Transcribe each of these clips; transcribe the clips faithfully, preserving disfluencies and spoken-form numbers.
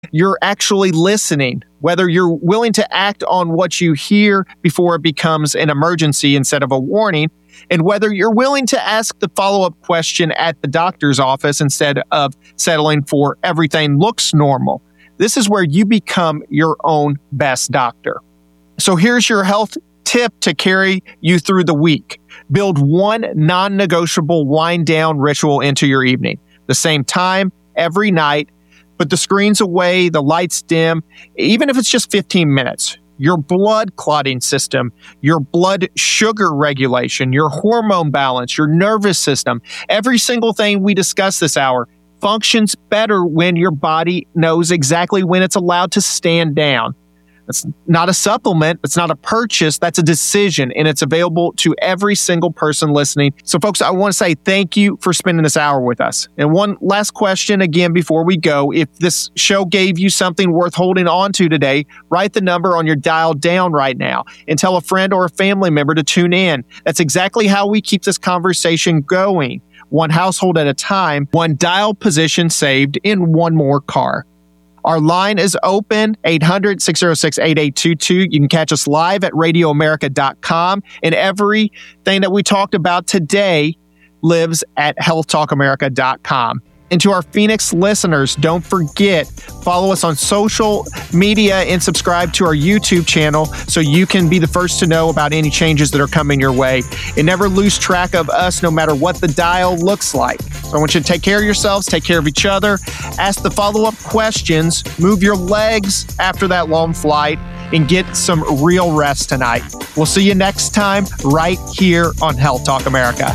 you're actually listening, whether you're willing to act on what you hear before it becomes an emergency instead of a warning, and whether you're willing to ask the follow-up question at the doctor's office instead of settling for everything looks normal. This is where you become your own best doctor. So here's your health tip to carry you through the week. Build one non-negotiable wind-down ritual into your evening. The same time, every night. Put the screens away, the lights dim, even if it's just fifteen minutes. Your blood clotting system, your blood sugar regulation, your hormone balance, your nervous system, every single thing we discuss this hour functions better when your body knows exactly when it's allowed to stand down. It's not a supplement. It's not a purchase. That's a decision, and it's available to every single person listening. So, folks, I want to say thank you for spending this hour with us. And one last question again before we go. If this show gave you something worth holding on to today, write the number on your dial down right now and tell a friend or a family member to tune in. That's exactly how we keep this conversation going. One household at a time, one dial position saved in one more car. Our line is open, eight hundred, six oh six, eight eight two two. You can catch us live at radio america dot com. And everything that we talked about today lives at health talk america dot com. And to our Phoenix listeners, don't forget, follow us on social media and subscribe to our YouTube channel so you can be the first to know about any changes that are coming your way. And never lose track of us no matter what the dial looks like. So I want you to take care of yourselves, take care of each other, ask the follow-up questions, move your legs after that long flight, and get some real rest tonight. We'll see you next time right here on Health Talk America.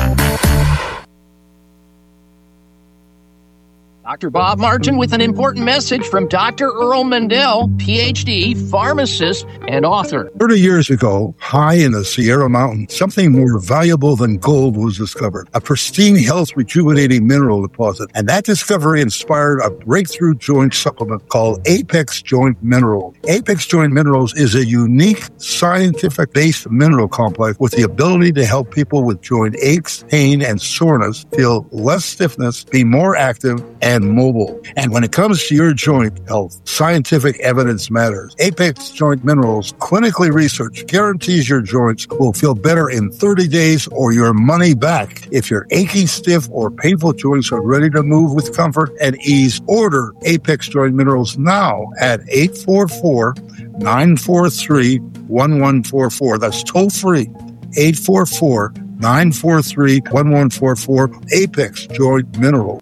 Doctor Bob Martin with an important message from Doctor Earl Mendel, P H D, pharmacist, and author. thirty years ago, high in the Sierra Mountains, something more valuable than gold was discovered, a pristine health rejuvenating mineral deposit. And that discovery inspired a breakthrough joint supplement called Apex Joint Minerals. Apex Joint Minerals is a unique scientific-based mineral complex with the ability to help people with joint aches, pain, and soreness feel less stiffness, be more active, and mobile. And when it comes to your joint health, scientific evidence matters. Apex Joint Minerals, clinically researched, guarantees your joints will feel better in thirty days or your money back. If your aching, stiff, or painful joints are ready to move with comfort and ease, order Apex Joint Minerals now at eight four four, nine four three, one one four four. That's toll free. eight four four, nine four three, one one four four. Apex Joint Minerals.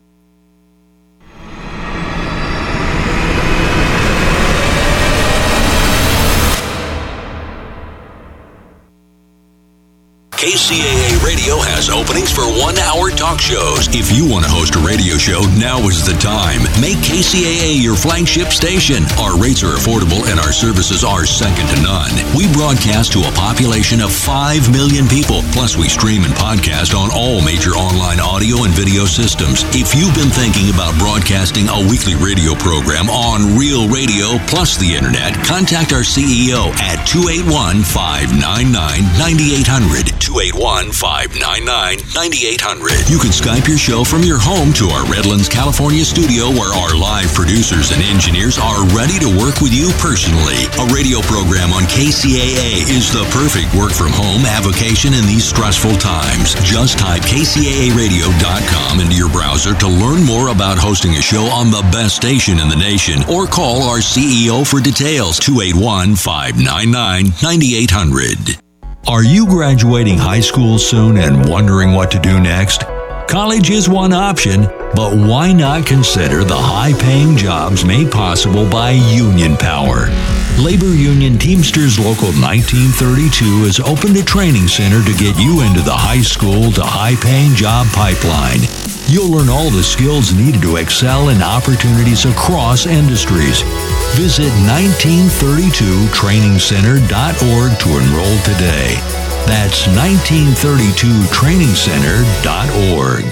K C A A Radio has openings for one-hour talk shows. If you want to host a radio show, now is the time. Make K C A A your flagship station. Our rates are affordable and our services are second to none. We broadcast to a population of five million people. Plus, we stream and podcast on all major online audio and video systems. If you've been thinking about broadcasting a weekly radio program on Real Radio plus the Internet, contact our C E O at two eight one, five nine nine, nine eight hundred. two eight one, five nine nine, nine eight hundred. You can Skype your show from your home to our Redlands, California studio where our live producers and engineers are ready to work with you personally. A radio program on K C A A is the perfect work-from-home avocation in these stressful times. Just type K C A A radio dot com into your browser to learn more about hosting a show on the best station in the nation or call our C E O for details, two eight one, five nine nine, nine eight hundred. Are you graduating high school soon and wondering what to do next? College is one option, but why not consider the high-paying jobs made possible by Union Power? Labor Union Teamsters Local nineteen thirty-two has opened a training center to get you into the high school to high-paying job pipeline. You'll learn all the skills needed to excel in opportunities across industries. Visit nineteen thirty-two training center dot org to enroll today. That's nineteen thirty-two training center dot org.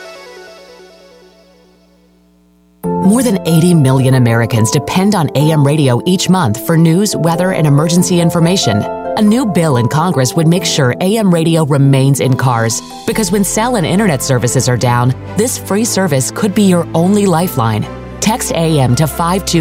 More than eighty million Americans depend on A M radio each month for news, weather, and emergency information. A new bill in Congress would make sure A M radio remains in cars, because when cell and internet services are down, this free service could be your only lifeline. Text A M to five two